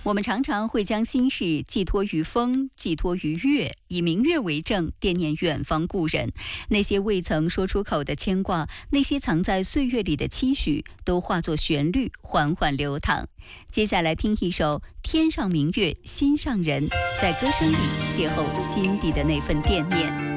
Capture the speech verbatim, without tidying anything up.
我们常常会将心事寄托于风，寄托于月，以明月为证，惦念远方故人。那些未曾说出口的牵挂，那些藏在岁月里的期许，都化作旋律，缓缓流淌。接下来听一首《天上明月心上人》，在歌声里邂逅心底的那份惦念。